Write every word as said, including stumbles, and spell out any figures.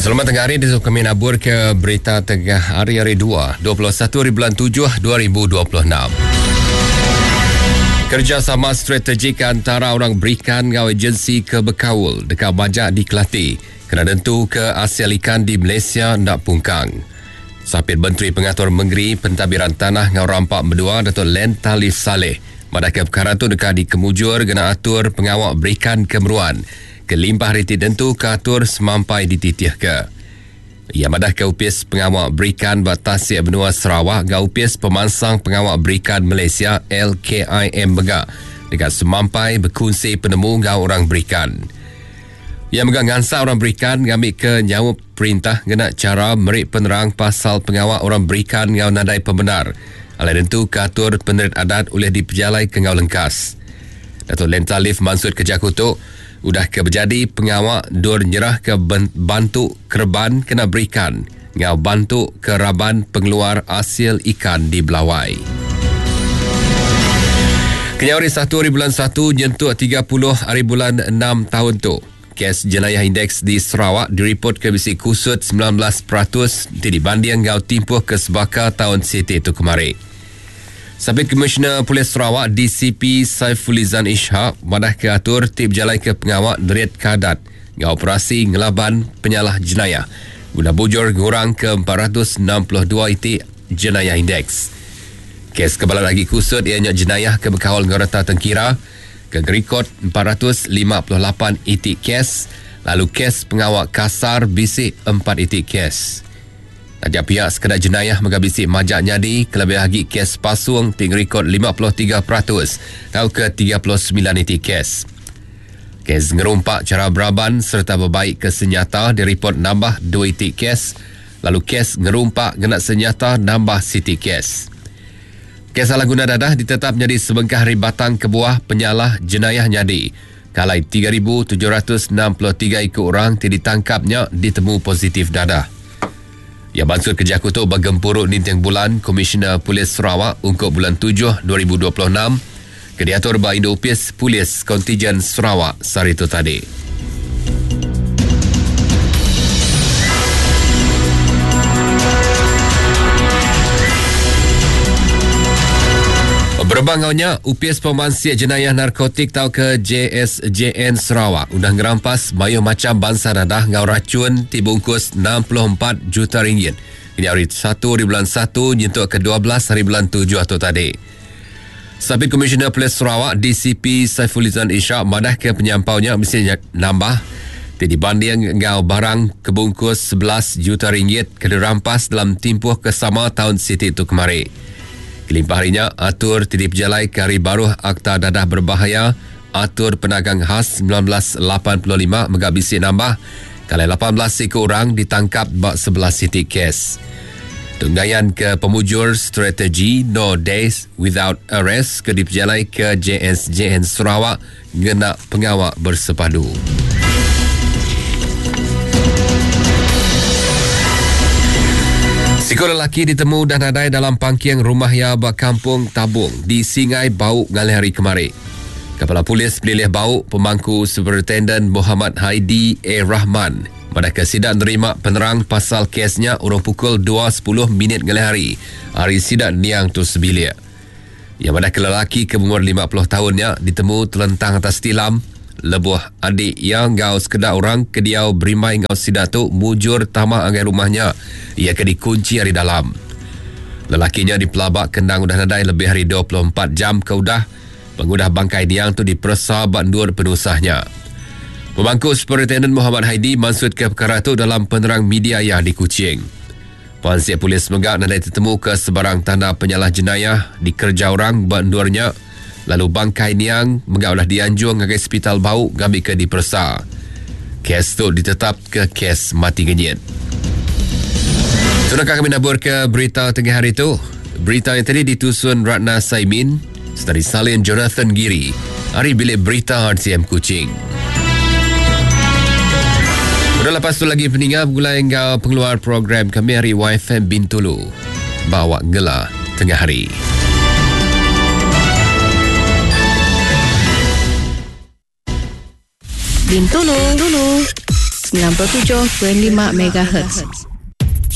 Selamat tengah hari, di kami nabur ke berita tengah hari hari dua, dua puluh satu bulan tujuh dua ribu dua puluh enam. Kerjasama strategik antara orang berikan dengan agensi kebekawul dekat bajak di Kelati kena tentu ke hasil ikan di Malaysia nak pungkang. Sapit Menteri Pengatur Menggeri Pentadbiran Tanah dengan rampak berdua Datuk Len Talif Saleh madakah perkara tu dekat di kemujur kena atur pengawak berikan kemeruan kelimpah reti tentu ke atur semampai dititih ke. Ia madah ke upis pengawak berikan Batasik Benua Sarawak dengan upis pemansang pengawak berikan Malaysia L K I M Begak dekat semampai berkongsi penemu dengan orang berikan. Ia megang ngansa orang berikan ngambil ke nyawa perintah kena cara merik penerang pasal pengawak orang berikan dengan nadai pembenar. Alai tentu ke atur penerit adat oleh diperjalai ke ngau lengkas. Datuk Len Talif mansud kerja kutuk udah ke berjadi pengawak dur nyerah ke bantu kerban kena berikan ngau bantu ke raban pengeluar hasil ikan di Belawai. Kenyawari satu hari bulan satu nyentuh tiga puluh hari bulan enam tahun tu. Kes jenayah indeks di Sarawak direport ke bisi kusut sembilan belas peratus dibanding ngau timpuh ke sebaka tahun siti itu kemari. Sabit Komisioner Polis Sarawak D C P Saifulizan Ishak madah ke atur tip jalai ke pengawak derit kadat dengan operasi ngelaban penyalah jenayah guna bujur ngurang ke empat ratus enam puluh dua itik jenayah indeks. Kes kebalan lagi kusut ianya jenayah ke bekawal ngarata tengkira ke rekod empat ratus lima puluh lapan itik kes, lalu kes pengawak kasar bisik empat itik kes. Tajak pihak sekadar jenayah megabisi majak nyadi kelebih lagi kes pasung ting rekod lima puluh tiga peratus atau ke tiga puluh sembilan itik kes. Kes ngerumpak cara beraban serta berbaik ke senyata direport nambah dua itik kes, lalu kes ngerumpak genak senyata nambah sitik kes. Kes salah guna dadah ditetap menjadi sebengkah ribatang kebuah penyalah jenayah nyadi. Kalai tiga ribu tujuh ratus enam puluh tiga ikut orang ditangkapnya ditemu positif dadah. Ia mansud kerja kutuk bagempuruk ninteng bulan Komisioner Polis Sarawak untuk bulan tujuh dua ribu dua puluh enam ke diatur ba Indo Upis Polis Kontijen Sarawak saritu tadi. Berbangaunya, upis pemansiat jenayah narkotik tau ke J S J N Sarawak undang gerampas bayu macam bangsa dadah ngau racun dibungkus enam puluh empat juta ringgit. Ini hari satu hari bulan satu nyentuh ke dua belas hari bulan tujuh atau tadi. Sabit Komisioner Polis Sarawak D C P Saifulizan Ishak madah ke penyampaunya mesti nambah dibanding ngau barang kebungkus sebelas juta ringgit ke dirampas dalam timpuh kesama tahun siti itu kemari. Kelimpah harinya atur tidip jalai ke hari baru Akta Dadah Berbahaya atur penagang khas seribu sembilan ratus lapan puluh lima megabisi nambah kalau lapan belas ekor orang ditangkap bak sebelas titik kes. Tunggayan ke pemujur strategi No Days Without Arrest ke diperjalai ke J S J N Sarawak ngena pengawak bersepadu. Sikut lelaki ditemu dan nadai dalam pangkiang rumah ya kampung Tabung di Singai Bau ngalih hari kemari. Kepala Polis Pelilih Bau pemangku Superintendent Muhammad Haidi A. Rahman pada kesidak nerima penerang pasal kesnya urung pukul dua sepuluh minit ngalih hari hari sidak niang tu sebilik. Yang pada lelaki ke umur lima puluh tahunnya ditemu terlentang atas tilam lebuh adik yang ngau sekedar orang kediau berimai ngau sidatu mujur tamak angai rumahnya ia ke dikunci hari dalam. Lelakinya dipelabak kendang udah nadai lebih hari dua puluh empat jam ke udah pengudah bangkai diang tu dipersa bandur penusahnya. Pemangku Superintendent Muhammad Haidi mansud ke perkara tu dalam penerang media yang di Kuching. Pensiap Polis Megak nadai tertemu ke sebarang tanda penyalah jenayah di kerja orang bandurnya. Lalu bangkai niang mengaulah dianjung ngagai hospital Bau ngambil ke dipersa. Kes tu ditetap ke kes mati genyit. Sudahkah kami nabur ke berita tengah hari itu? Berita yang tadi ditusun Ratna Saimin serta disalin Jonathan Giri. Hari bilik berita R T M Kuching. Sudah lepas tu lagi peninggal gulai engkau pengeluar program kami hari Y F M Bintulu. Bawa gelar tengah hari. Bintulu, dulu. sembilan puluh tujuh perpuluhan lima megahertz.